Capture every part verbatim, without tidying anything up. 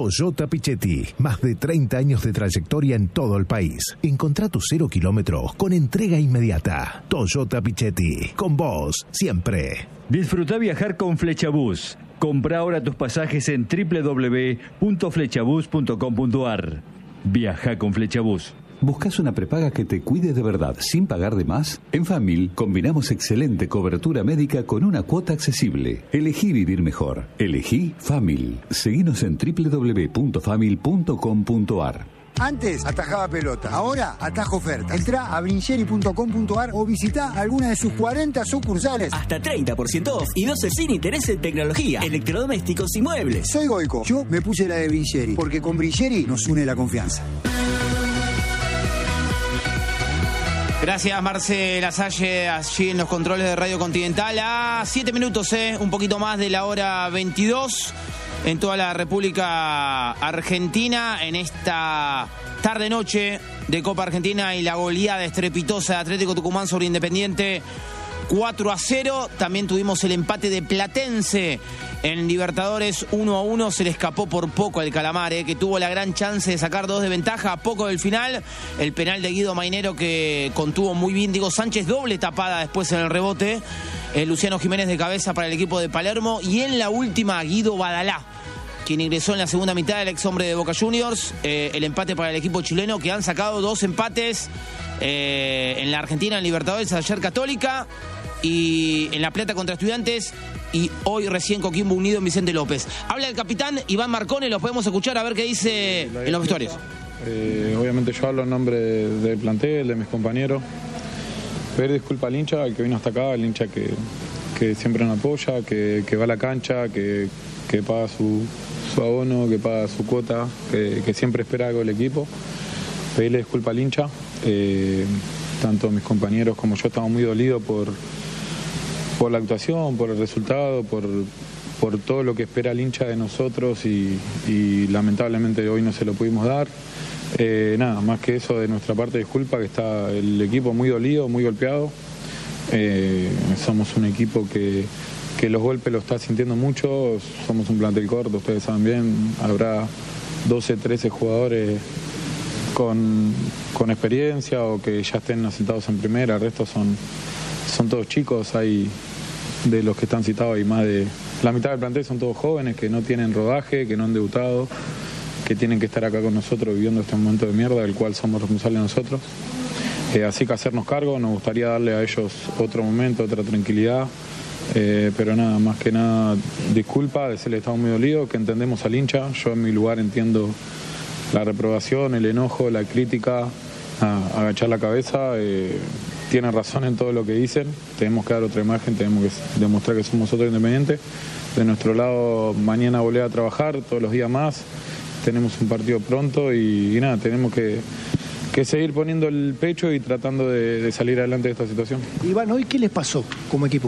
Toyota Pichetti, más de treinta años de trayectoria en todo el país. Encontrá tu cero kilómetros con entrega inmediata. Toyota Pichetti, con vos siempre. Disfruta viajar con Flechabús. Compra ahora tus pasajes en doble u doble u doble u punto flechabús punto com punto a r. Viaja con Flechabús. ¿Buscas una prepaga que te cuide de verdad sin pagar de más? En Famil combinamos excelente cobertura médica con una cuota accesible. Elegí vivir mejor. Elegí Famil. Seguinos en doble u doble u doble u punto famil punto com punto a r. Antes atajaba pelota, ahora atajo ofertas. Entrá a brincheri punto com punto a r o visitá alguna de sus cuarenta sucursales. Hasta treinta por ciento off y doce sin interés en tecnología, electrodomésticos y muebles. Soy Goico. Yo me puse la de Brincheri, porque con Brincheri nos une la confianza. Gracias, Marce Lasalle, allí en los controles de Radio Continental. A siete minutos, eh, un poquito más de la hora veintidós, en toda la República Argentina, en esta tarde-noche de Copa Argentina y la goleada estrepitosa de Atlético Tucumán sobre Independiente, cuatro a cero. También tuvimos el empate de Platense en Libertadores, uno a uno. Se le escapó por poco al Calamar, eh, que tuvo la gran chance de sacar dos de ventaja a poco del final. El penal de Guido Mainero que contuvo muy bien Diego Sánchez, doble tapada después en el rebote. Eh, Luciano Jiménez de cabeza para el equipo de Palermo. Y en la última, Guido Badalá, quien ingresó en la segunda mitad, el ex hombre de Boca Juniors. Eh, el empate para el equipo chileno, que han sacado dos empates eh, en la Argentina, en Libertadores, ayer Católica, y en La Plata contra Estudiantes, y hoy recién Coquimbo Unido en Vicente López. Habla el capitán Iván Marcone, los podemos escuchar a ver qué dice en los vestuarios. Eh, obviamente yo hablo en nombre del plantel, de mis compañeros. Pedir disculpa al hincha, al que vino hasta acá, al hincha que, que siempre nos apoya, que, que va a la cancha, que, que paga su, su abono, que paga su cuota, que, que siempre espera algo del equipo. Pedirle disculpa al hincha. Eh, tanto mis compañeros como yo estamos muy dolidos por... por la actuación, por el resultado, por, por todo lo que espera el hincha de nosotros y, y lamentablemente hoy no se lo pudimos dar. Eh, nada, más que eso de nuestra parte, disculpa, que está el equipo muy dolido, muy golpeado. Eh, somos un equipo que, que los golpes lo está sintiendo mucho, somos un plantel corto, ustedes saben bien, habrá doce, trece jugadores con, con experiencia o que ya estén asentados en primera, el resto son... son todos chicos, hay de los que están citados, hay más de la mitad del plantel son todos jóvenes que no tienen rodaje, que no han debutado, que tienen que estar acá con nosotros viviendo este momento de mierda del cual somos responsables nosotros. Eh, así que hacernos cargo, nos gustaría darle a ellos otro momento, otra tranquilidad, eh, pero nada, más que nada disculpa, decirle que estamos muy dolidos, que entendemos al hincha. Yo en mi lugar entiendo la reprobación, el enojo, la crítica, a, agachar la cabeza. eh, Tienen razón en todo lo que dicen, tenemos que dar otra imagen, tenemos que demostrar que somos otro Independiente. De nuestro lado, mañana volver a trabajar, todos los días más, tenemos un partido pronto y, y nada, tenemos que, que seguir poniendo el pecho y tratando de, de salir adelante de esta situación. Iván, ¿hoy qué les pasó como equipo?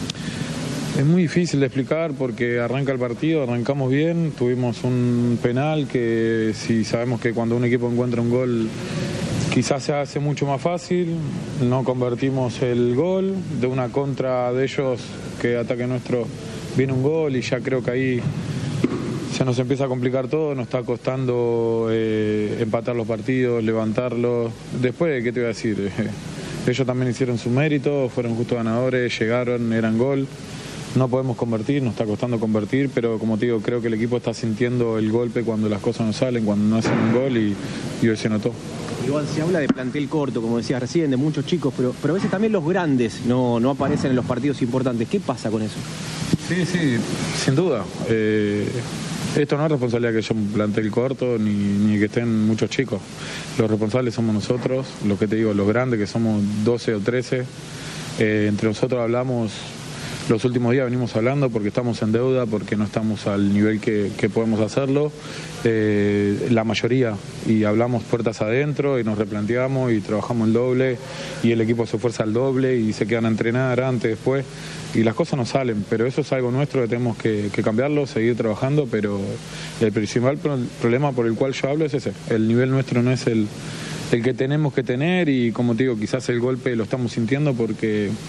Es muy difícil de explicar porque arranca el partido, arrancamos bien, tuvimos un penal que si sabemos que cuando un equipo encuentra un gol quizás se hace mucho más fácil, no convertimos el gol, de una contra de ellos que ataque nuestro viene un gol y ya creo que ahí se nos empieza a complicar todo, nos está costando eh, empatar los partidos, levantarlos. Después, ¿qué te voy a decir? Ellos también hicieron su mérito, fueron justos ganadores, llegaron, eran gol. No podemos convertir, nos está costando convertir, pero como te digo, creo que el equipo está sintiendo el golpe cuando las cosas no salen, cuando no hacen un gol y, y hoy se notó. Igual se habla de plantel corto, como decías recién, de muchos chicos, pero, pero a veces también los grandes no, no aparecen en los partidos importantes. ¿Qué pasa con eso? Sí, sí, sin duda. Eh, esto no es responsabilidad que haya un plantel corto ni, ni que estén muchos chicos. Los responsables somos nosotros, los que te digo, los grandes, que somos doce o trece. Eh, entre nosotros hablamos... Los últimos días venimos hablando porque estamos en deuda, porque no estamos al nivel que, que podemos hacerlo. Eh, la mayoría, y hablamos puertas adentro y nos replanteamos y trabajamos el doble y el equipo se esfuerza al doble y se quedan a entrenar antes, después, y las cosas no salen, pero eso es algo nuestro que tenemos que, que cambiarlo, seguir trabajando, pero el principal problema por el cual yo hablo es ese, el nivel nuestro no es el... el que tenemos que tener y como te digo, quizás el golpe lo estamos sintiendo porque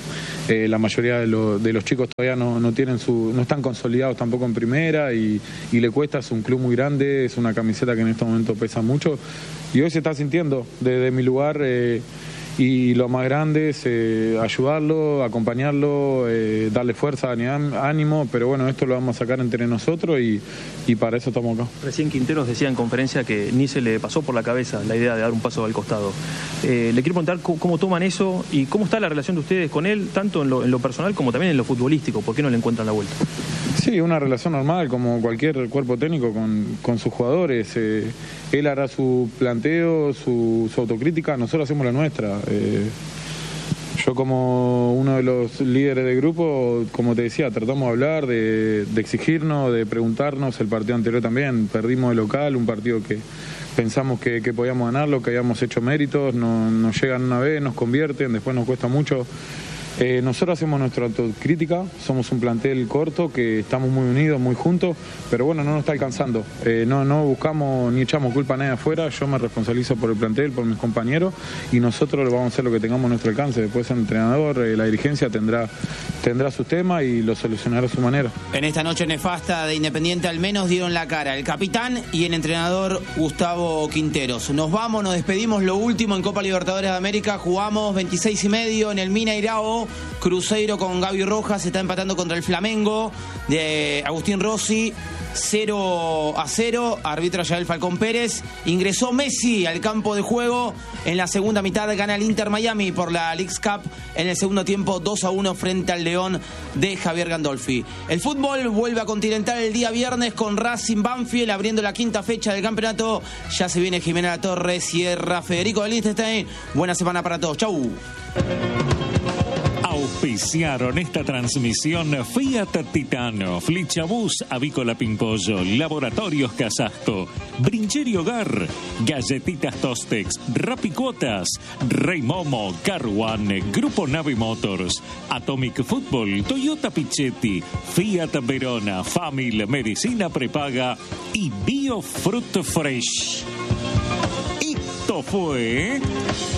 Eh, la mayoría de, lo, de los chicos todavía no, no tienen su, no están consolidados tampoco en primera y, y le cuesta, es un club muy grande, es una camiseta que en este momento pesa mucho y hoy se está sintiendo desde mi lugar eh, y lo más grande es eh, ayudarlo, acompañarlo, eh, darle fuerza, ánimo, pero bueno, esto lo vamos a sacar entre nosotros y, y para eso estamos acá. Recién Quinteros decía en conferencia que ni se le pasó por la cabeza la idea de dar un paso al costado. Eh, le quiero preguntar cómo, cómo toman eso y cómo está la relación de ustedes con él, tanto en lo, en lo personal como también en lo futbolístico. ¿Por qué no le encuentran la vuelta? Sí, una relación normal como cualquier cuerpo técnico con, con sus jugadores. Eh, él hará su planteo, su, su autocrítica, nosotros hacemos la nuestra. Eh, yo como uno de los líderes del grupo, como te decía, tratamos de hablar, de, de exigirnos, de preguntarnos. El partido anterior también, perdimos de local, un partido que pensamos que, que podíamos ganarlo, que habíamos hecho méritos, no, nos llegan una vez, nos convierten, después nos cuesta mucho. Eh, nosotros hacemos nuestra autocrítica, somos un plantel corto, que estamos muy unidos, muy juntos, pero bueno, no nos está alcanzando. Eh, no, no buscamos ni echamos culpa a nadie afuera, yo me responsabilizo por el plantel, por mis compañeros, y nosotros vamos a hacer lo que tengamos a nuestro alcance. Después el entrenador, eh, la dirigencia tendrá, tendrá sus temas y lo solucionará a su manera. En esta noche nefasta de Independiente al menos dieron la cara el capitán y el entrenador Gustavo Quinteros. Nos vamos, nos despedimos, lo último en Copa Libertadores de América, jugamos veintiséis y medio en el Mineirao. Cruzeiro con Gaby Rojas está empatando contra el Flamengo de Agustín Rossi, cero a cero, arbitra Yael Falcón Pérez. Ingresó Messi al campo de juego en la segunda mitad, gana el Inter Miami por la Leagues Cup en el segundo tiempo, dos a uno frente al León de Javier Gandolfi. El fútbol vuelve a Continental el día viernes con Racing Banfield abriendo la quinta fecha del campeonato. Ya se viene Jimena La Torre, Sierra, Federico de Liechtenstein. Buena semana para todos, chau. Auspiciaron esta transmisión Fiat Titano, Flechabús, Avícola Pimpollo, Laboratorios Casasco, Brincheri Hogar, Galletitas Tostex, Rapicuotas, Rey Momo, Carwan, Grupo Nave Motors, Atomic Football, Toyota Pichetti, Fiat Verona, Famil, Medicina Prepaga y Biofruit Fresh. Esto fue